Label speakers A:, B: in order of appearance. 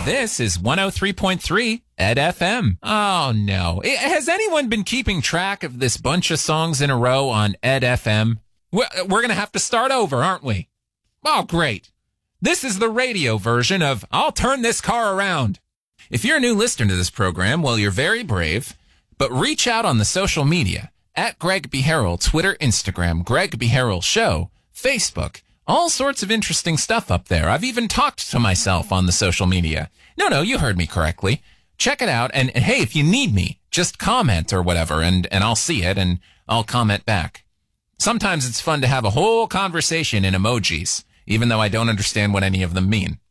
A: This is 103.3 Ed FM. Oh, no. Has anyone been keeping track of this bunch of songs in a row on Ed FM? We're going to have to start over, aren't we? Oh, great. This is the radio version of I'll Turn This Car Around. If you're a new listener to this program, well, you're very brave. But reach out on the social media at Greg B. Harrell, Twitter, Instagram, Greg B. Harrell Show, Facebook. All sorts of interesting stuff up there. I've even talked to myself on the social media. No, you heard me correctly. Check it out. And hey, if you need me, just comment or whatever, and I'll see it and I'll comment back. Sometimes it's fun to have a whole conversation in emojis, even though I don't understand what any of them mean.